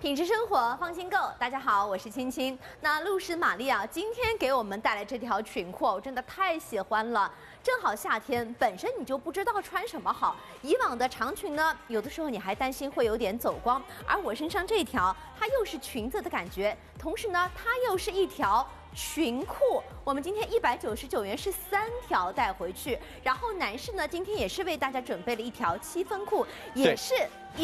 品质生活，放心购。大家好，我是青青。那露丝玛丽啊，今天给我们带来这条裙裤，我真的太喜欢了。正好夏天，本身你就不知道穿什么好。以往的长裙呢，有的时候你还担心会有点走光，而我身上这条，它又是裙子的感觉，同时呢，它又是一条裙裤。我们今天199元是3条带回去，然后男士呢，今天也是为大家准备了一条7分裤，也是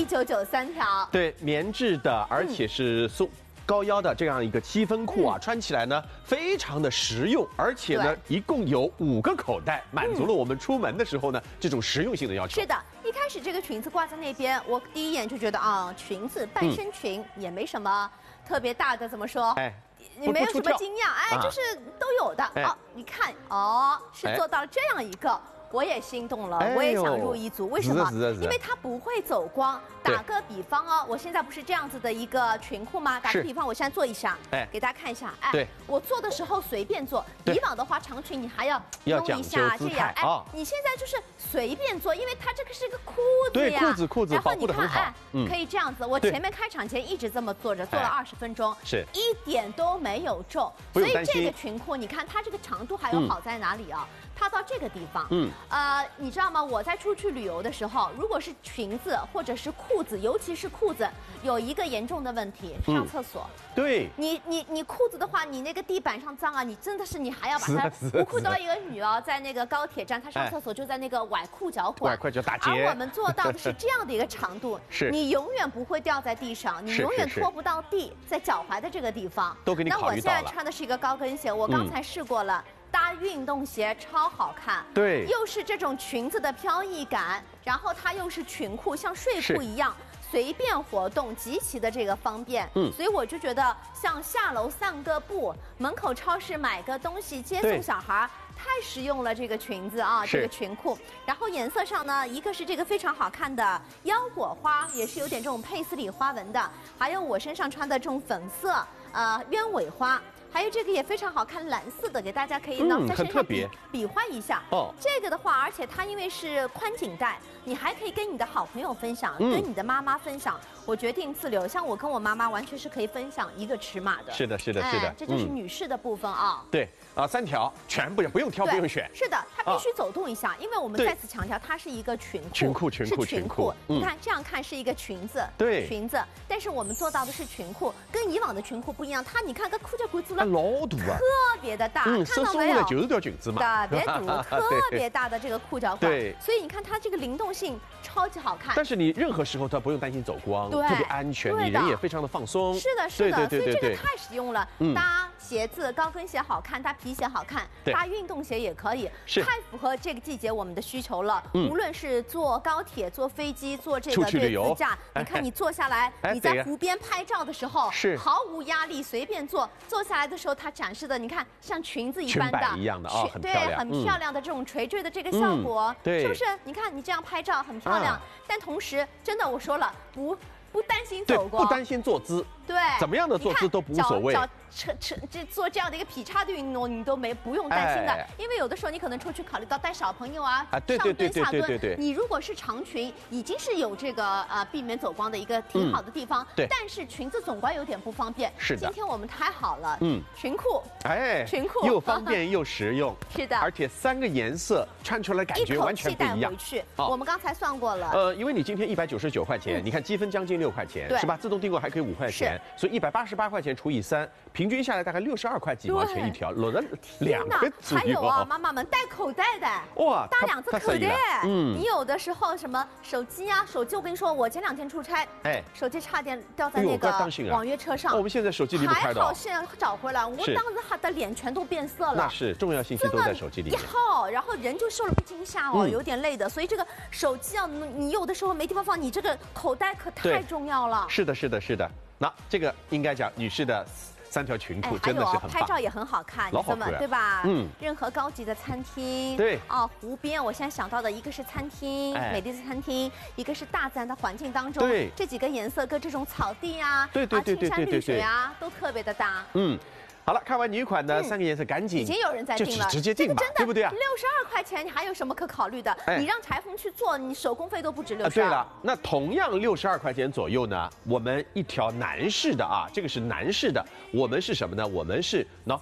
1993条。 对，棉质的，而且是高腰的这样一个7分裤啊，穿起来呢非常的实用，而且呢一共有5个口袋，满足了我们出门的时候呢这种实用性的要求。 是的，一开始这个裙子挂在那边，我第一眼就觉得啊，裙子半身裙也没什么特别大的，怎么说？哎。也没有什么惊讶，哎，就是都有的。哦，你看，哦，是做到了这样一个。我也心动了，我也想入一组。为什么？因为它不会走光。打个比方哦，我现在不是这样子的一个裙裤吗？打个比方，我现在做一下，给大家看一下。哎，我做的时候随便做。以往的话，长裙你还要弄一下这样。哎，你现在就是随便做，因为它这个是个裤子呀。 对，裤子保护得很好。 然后你看，哎，可以这样子。我前面开场前一直这么做着，做了20分钟， 是一点都没有皱。所以这个裙裤，你看它这个长度还有好在哪里啊？它到这个地方，你知道吗？我在出去旅游的时候，如果是裙子或者是裤子，尤其是裤子，有一个严重的问题，上厕所。 对， 你裤子的话，你那个地板上脏啊，你真的是你还要把它。我碰到一个女哦，在那个高铁站，她上厕所就在那个崴裤脚管， 打结。 而我们做到的是这样的一个长度， 是你永远不会掉在地上，你永远拖不到地，在脚踝的这个地方。 都给你考虑到了。 那我现在穿的是一个高跟鞋，我刚才试过了。搭运动鞋超好看， 对， 又是这种裙子的飘逸感，然后它又是裙裤，像睡裤一样随便活动，极其的这个方便。所以我就觉得像下楼散个步，门口超市买个东西接送小孩，太实用了这个裙子啊，这个裙裤。然后颜色上呢，一个是这个非常好看的腰果花，也是有点这种佩斯里花纹的，还有我身上穿的这种粉色鸢尾花。还有这个也非常好看，蓝色的，给大家可以在身上比划一下。哦，这个的话，而且它因为是宽紧带，你还可以跟你的好朋友分享，跟你的妈妈分享。我决定自留，像我跟我妈妈完全是可以分享一个尺码的。 是的，是的，是的， 这就是女士的部分啊。 对啊，3条全部不用挑，不用选。 是的，它必须走动一下，因为我们再次强调，它是一个裙裤。裙裤。你看这样看是一个裙子， 对， 裙子。但是我们做到的是裙裤，跟以往的裙裤不一样。它你看个裤脚管子了， 老大啊， 特别的大，看到没有？ 就是条裙子嘛， 特别大，特别大的这个裤脚管。对，所以你看它这个灵动性超级好看。 但是你任何时候它不用担心走光，特别安全，你人也非常的放松。 是的，是的，所以这个太实用了。搭鞋子，高跟鞋好看，搭皮鞋好看，搭运动鞋也可以，太符合这个季节我们的需求了。无论是坐高铁、坐飞机、坐这个自驾，你看你坐下来，你在湖边拍照的时候，毫无压力，随便坐。坐下来的时候，它展示的你看像裙子一般的， 一样的啊， 对，很漂亮的这种垂坠的这个效果，是不是？你看你这样拍照很漂亮，但同时真的我说了不担心走光， 不担心坐姿， 对， 怎么样的坐姿都无所谓。 做这样的一个劈叉的运动，你都不用担心的，因为有的时候你可能出去考虑到带小朋友啊，上蹲下蹲，你如果是长裙，已经是有这个避免走光的一个挺好的地方，但是裙子总归有点不方便。 是的， 今天我们太好了，裙裤， 裙裤又方便又实用， 是的， 而且3个颜色穿出来感觉完全不一样。 一口气带回去，我们刚才算过了， 因为你今天199块钱，你看积分将近6块钱，是吧？自动订购还可以5块钱，所以188块钱除以3，平均下来大概62块几毛钱一条，裸的2个左右。 还有啊，妈妈们带口袋的，哇，搭2次口袋。你有的时候什么手机啊，手机我跟你说，我前2天出差，手机差点掉在那个网约车上。 我们现在手机离不开的， 还好现在找回来，我当时他的脸全都变色了。 那是重要信息都在手机里面。 然后人就受了惊吓哦，有点累的。所以这个手机啊，你有的时候没地方放，你这个口袋可太重要了。 是的，是的，是的。那这个应该讲女士的3条裙裤真的是很棒， 拍照也很好看， 老好看， 对吧？任何高级的餐厅， 对湖边，我现在想到的一个是餐厅，美丽的餐厅，一个是大自然的环境当中，这几个颜色跟这种草地啊，青山绿水啊，都特别的搭。 好了，看完女款的3个颜色，赶紧已经有人在订了， 直接订吧，对不对啊 ？62块钱，你还有什么可考虑的？你让裁缝去做，你手工费都不止62。 对了，那同样62块钱左右呢，我们一条男士的啊，这个是男士的，我们是什么呢？我们是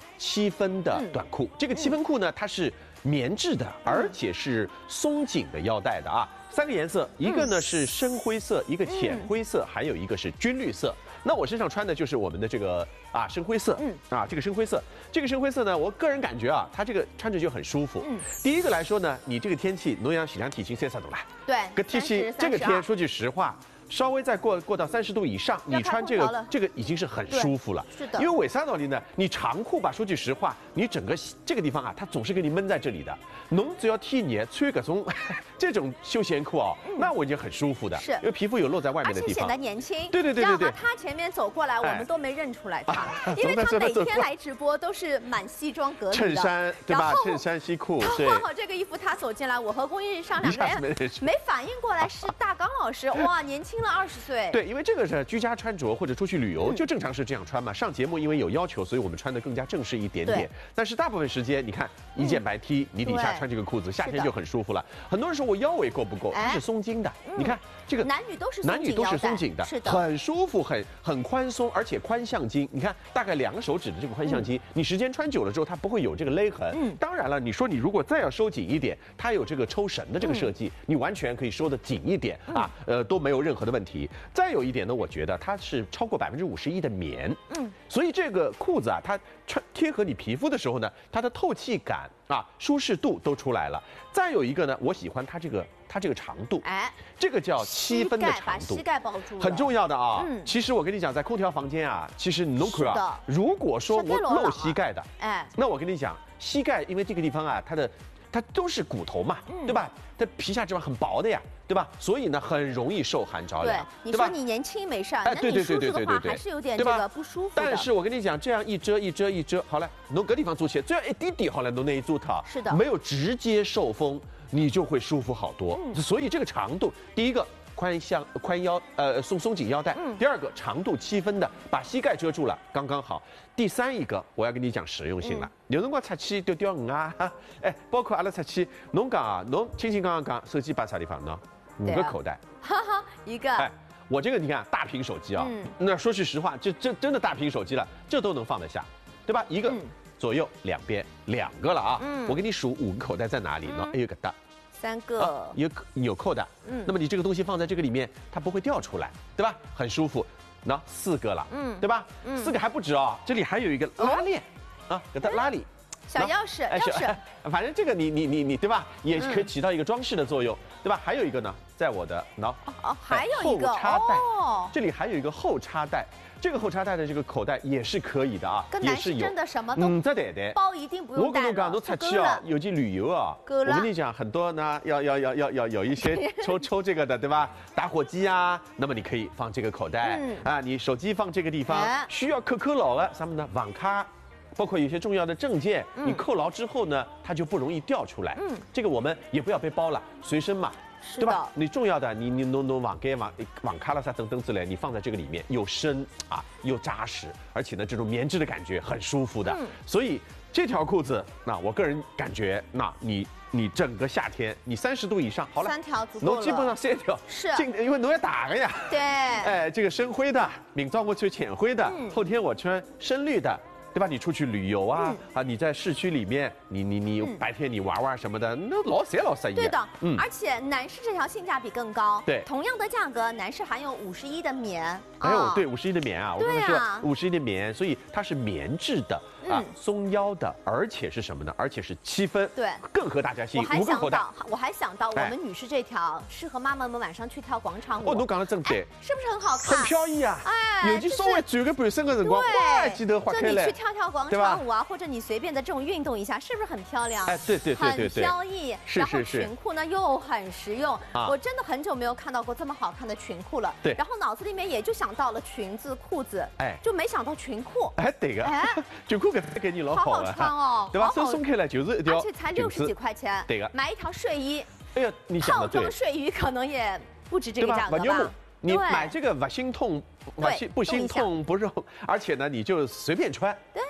7分的短裤，这个7分裤呢，它是棉质的，而且是松紧的腰带的啊。3个颜色，一个呢是深灰色，一个浅灰色，还有一个是军绿色。那我身上穿的就是我们的这个深灰色，这个深灰色，这个深灰色呢，我个人感觉啊，它这个穿着就很舒服。第一个来说呢，你这个天气，侬想洗凉体型30度了， 对， 个天气这个天说句实话。稍微再过到30度以上，你穿这个已经是很舒服了。 是的， 因为为啥道理呢？你长裤吧，说句实话，你整个这个地方啊，它总是给你闷在这里的。侬只要天热穿这种休闲裤哦，那我已经很舒服的。 是， 因为皮肤有露在外面的地方， 而且显得年轻。 对。 他前面走过来，我们都没认出来他，因为他每天来直播都是满西装革履的， 衬衫对吧？衬衫西裤。 他换好这个衣服，他走进来，我和龚一上2个人没反应过来是大刚老师，哇，年轻了20岁。 对，因为这个是居家穿着或者出去旅游，就正常是这样穿嘛。上节目因为有要求，所以我们穿的更加正式一点点。但是大部分时间，你看一件白 T，你底下穿这个裤子，夏天就很舒服了。很多人说我腰围够不够？它是松筋的，你看这个男女都是松紧的， 是的，很舒服，很宽松，而且宽向筋。你看大概2个手指的这个宽向筋，你时间穿久了之后，它不会有这个勒痕。当然了，你说你如果再要收紧一点，它有这个抽绳的这个设计，你完全可以收得紧一点啊，都没有任何的问题。再有一点呢，我觉得它是超过51%的棉，所以这个裤子啊，它贴合你皮肤的时候呢，它的透气感舒适度都出来了。再有一个呢，我喜欢它这个长度，这个叫7分的长度， 把膝盖包住了， 很重要的啊。其实我跟你讲，在空调房间啊，其实侬看啊，如果说我露膝盖的，那我跟你讲，膝盖因为这个地方啊，它都是骨头嘛，对吧？它皮下脂肪很薄的呀，对吧？所以呢，很容易受寒着凉。 对，你说你年轻没事儿，那你舒服的话还是有点这个不舒服的。 但是我跟你讲，这样一遮，好了，侬搿地方做起来，只要一点点好了，侬那一做它， 是的， 没有直接受风，你就会舒服好多。所以这个长度，第一个。宽腰，松紧腰带。第二个长度7分的，把膝盖遮住了，刚刚好。第3一个，我要跟你讲实用性了。有辰光出去钓鱼啊，包括阿拉出去，侬讲啊，侬轻轻刚刚讲，手机摆啥地方呢？5个口袋， 一个。 我这个你看大屏手机啊，那说句实话，这真的大屏手机了，这都能放得下，对吧？一个左右两边2个了啊。我给你数5个口袋在哪里呢？有个大。 3个有扣的，那么你这个东西放在这个里面，它不会掉出来，对吧？很舒服。那4个了，对吧？4个还不止哦，这里还有一个拉链，给它拉里。 小钥匙， 反正这个你对吧，也可以起到一个装饰的作用，对吧？还有一个呢，在我的还有一个后插袋，这里还有一个后插袋。这个后插袋的这个口袋也是可以的啊， 跟男士真的什么都包一定不用带了。 我跟你讲，侬出去啊，尤其旅游啊，我跟你讲，很多呢要有一些抽这个的，对吧？打火机啊，那么你可以放这个口袋你手机放这个地方，需要扣牢了，什么呢？网卡。包括有些重要的证件，你扣牢之后呢，它就不容易掉出来。这个我们也不要背包了，随身嘛。对吧？你重要的，你弄网卡了啥等等之类，你放在这个里面，又深又扎实，而且呢，这种棉质的感觉很舒服的。所以这条裤子，那我个人感觉，那你整个夏天，你30度以上，好了 ，3条足够了。 侬基本上3条， 是， 因为侬要打个呀。 对。 这个深灰的，明早我穿浅灰的，后天我穿深绿的。对吧？你出去旅游你在市区里面，你白天你玩什么的，那老适意。 对的，而且男士这条性价比更高。 对， 同样的价格，男士含有51的棉。 对，51的棉啊，我跟你说，51的棉，所以它是棉质的松腰的，而且是什么呢？而且是7分， 对， 更合大家心。 我还想到，我们女士这条适合妈妈们晚上去跳广场舞。 侬讲的真对， 是不是很好看？ 很飘逸啊！尤其稍微转个半身的辰光，哇，记得滑开来。 跳广场舞啊，或者你随便的这种运动一下，是不是很漂亮？ 对， 很飘逸。然后裙裤呢又很实用，我真的很久没有看到过这么好看的裙裤了。 对， 然后脑子里面也就想到了裙子、裤子，就没想到裙裤。 对个，裙裤给你老好了，好穿哦， 对吧？松开了就是一条， 而且才60几块钱。 对个， 买一条睡衣， 套装睡衣可能也不止这个价格吧？ 你买这个不心痛，不心痛不肉，而且呢，你就随便穿，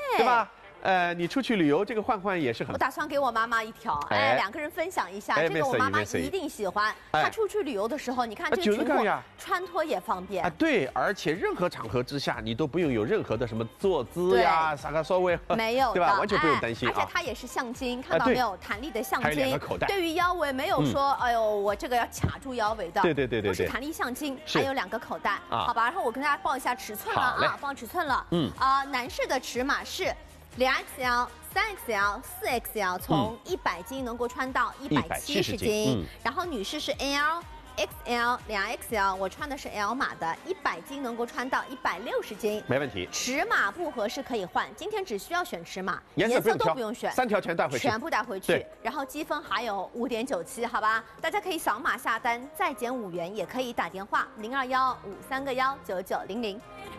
对吧？你出去旅游这个换也是很。 我打算给我妈妈一条，2个人分享一下，这个我妈妈一定喜欢。她出去旅游的时候，你看这个裙裤穿脱也方便啊。对，而且任何场合之下，你都不用有任何的什么坐姿呀、啥个稍微没有， 对吧？完全不用担心。 而且它也是橡筋，看到没有？弹力的橡筋， 还有2个口袋， 对于腰围没有说，哎呦，我这个要卡住腰围的。 对， 都是弹力橡筋，还有2个口袋，好吧。然后我跟大家报一下尺寸了啊，报尺寸了。男士的尺码是2XL、3XL、4XL， 从100斤能够穿到170斤。然后女士是 L、XL、2XL， 我穿的是 L 码的，100斤能够穿到160斤， 没问题。 尺码不合适可以换，今天只需要选尺码， 颜色都不用选 ，3条全带回去， 全部带回去。然后积分还有5.97，好吧？大家可以扫码下单，再减5元，也可以打电话0215319900。